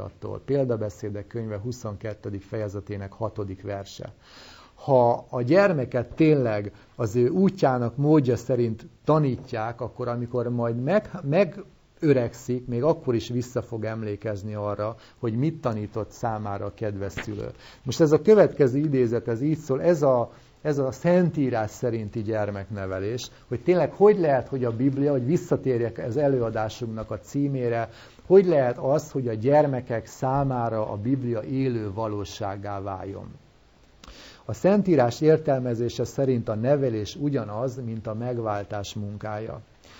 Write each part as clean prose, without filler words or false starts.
mondattól. Példabeszédek könyve 22. fejezetének 6. verse. Ha a gyermeket tényleg az ő útjának, módja szerint tanítják, akkor amikor majd megöregszik, még akkor is vissza fog emlékezni arra, hogy mit tanított számára a kedves szülő. Most ez a következő idézet, ez így szól, ez a Szentírás szerinti gyermeknevelés, hogy tényleg hogy lehet, hogy a Biblia, hogy visszatérjek az előadásunknak a címére, hogy lehet az, hogy a gyermekek számára a Biblia élő valósággá váljon. A Szentírás értelmezése szerint a nevelés ugyanaz, mint a megváltás munkája.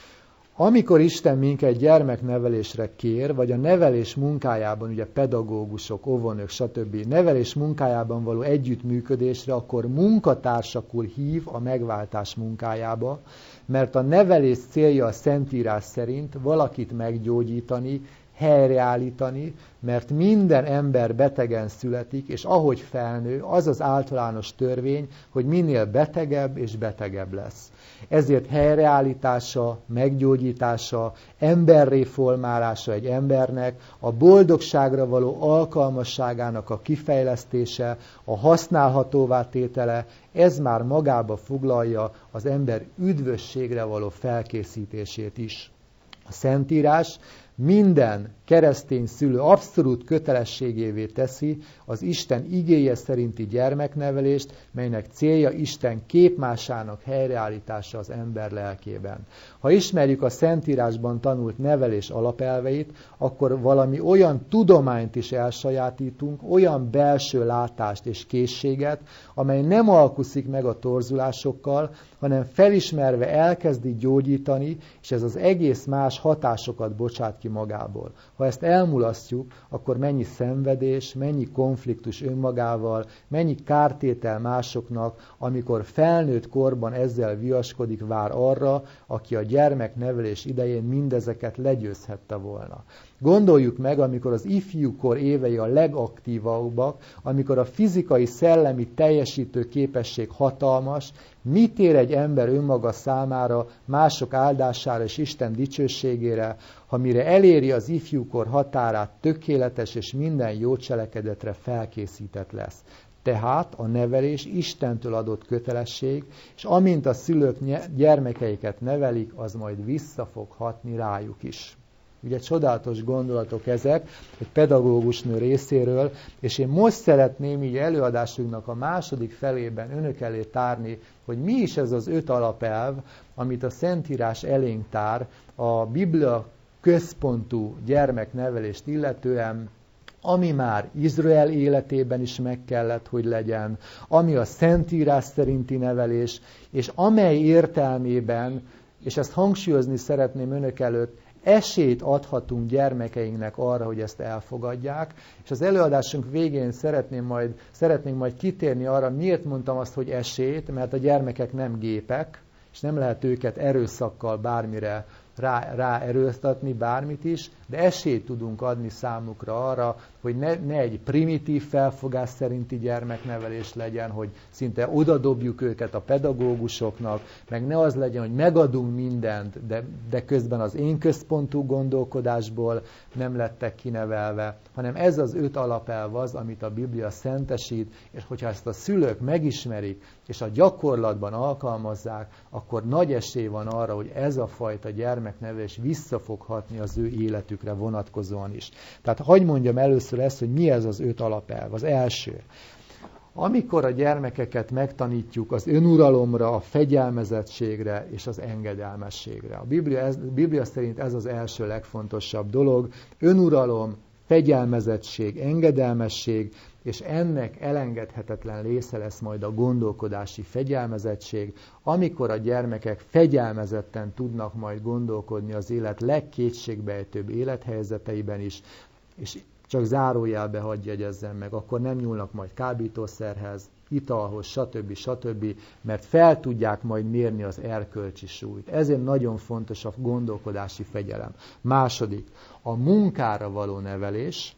Amikor Isten minket gyermeknevelésre kér, vagy a nevelés munkájában, ugye pedagógusok, óvónők, stb. Nevelés munkájában való együttműködésre, akkor munkatársakul hív a megváltás munkájába, mert a nevelés célja a Szentírás szerint valakit meggyógyítani, helyreállítani, mert minden ember betegen születik, és ahogy felnő, az az általános törvény, hogy minél betegebb és betegebb lesz. Ezért helyreállítása, meggyógyítása, emberré formálása egy embernek, a boldogságra való alkalmasságának a kifejlesztése, a használhatóvá tétele, ez már magába foglalja az ember üdvösségre való felkészítését is. A Szentírás minden keresztény szülő abszolút kötelességévé teszi az Isten igéje szerinti gyermeknevelést, melynek célja Isten képmásának helyreállítása az ember lelkében. Ha ismerjük a Szentírásban tanult nevelés alapelveit, akkor valami olyan tudományt is elsajátítunk, olyan belső látást és készséget, amely nem alkuszik meg a torzulásokkal, hanem felismerve elkezdi gyógyítani, és ez az egész más hatásokat bocsát ki magából. Ha ezt elmulasztjuk, akkor mennyi szenvedés, mennyi konfliktus önmagával, mennyi kártétel másoknak, amikor felnőtt korban ezzel viaskodik, vár arra, aki a gyermeknevelés idején mindezeket legyőzhette volna. Gondoljuk meg, amikor az ifjúkor évei a legaktívabbak, amikor a fizikai, szellemi teljesítő képesség hatalmas, mit ér egy ember önmaga számára, mások áldására és Isten dicsőségére, ha mire eléri az ifjúkor határát, tökéletes és minden jó cselekedetre felkészített lesz. Tehát a nevelés Istentől adott kötelesség, és amint a szülők gyermekeiket nevelik, az majd vissza fog hatni rájuk is. Ugye csodálatos gondolatok ezek egy pedagógusnő részéről, és én most szeretném így előadásunknak a második felében önök elé tárni, hogy mi is ez az 5 alapelv, amit a Szentírás elénk tár a Biblia központú gyermeknevelést illetően, ami már Izrael életében is meg kellett, hogy legyen, ami a Szentírás szerinti nevelés, és amely értelmében, és ezt hangsúlyozni szeretném önök előtt, esélyt adhatunk gyermekeinknek arra, hogy ezt elfogadják, és az előadásunk végén szeretnénk majd kitérni arra, miért mondtam azt, hogy esélyt, mert a gyermekek nem gépek, és nem lehet őket erőszakkal bármire ráerőltetni, bármit is, de esélyt tudunk adni számukra arra, hogy ne egy primitív felfogás szerinti gyermeknevelés legyen, hogy szinte odadobjuk őket a pedagógusoknak, meg ne az legyen, hogy megadunk mindent, de közben az én központú gondolkodásból nem lettek kinevelve, hanem ez az 5 alapelv az, amit a Biblia szentesít, és hogyha ezt a szülők megismerik, és a gyakorlatban alkalmazzák, akkor nagy esély van arra, hogy ez a fajta gyermeknevelés vissza fog hatni az ő életükre vonatkozóan is. Tehát hadd mondjam először ezt, hogy mi ez az 5 alapelv. Az első. Amikor a gyermekeket megtanítjuk az önuralomra, a fegyelmezettségre és az engedelmességre. A Biblia szerint ez az első legfontosabb dolog. Önuralom, fegyelmezettség, engedelmesség, és ennek elengedhetetlen része lesz majd a gondolkodási fegyelmezettség, amikor a gyermekek fegyelmezetten tudnak majd gondolkodni az élet legkétségbejtőbb élethelyzeteiben is, és csak zárójelbe hadd jegyezzem meg, akkor nem nyúlnak majd kábítószerhez, italhoz, stb., mert fel tudják majd mérni az erkölcsi súlyt. Ezért nagyon fontos a gondolkodási fegyelem. Második, a munkára való nevelés,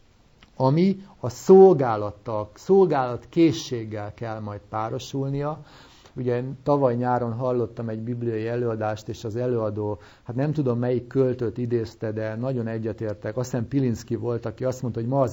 ami a szolgálatkészséggel kell majd párosulnia. Ugye tavaly nyáron hallottam egy bibliai előadást, és az előadó, hát nem tudom melyik költőt idézte, de nagyon egyetértek, azt hiszem Pilinszky volt, aki azt mondta, hogy ma az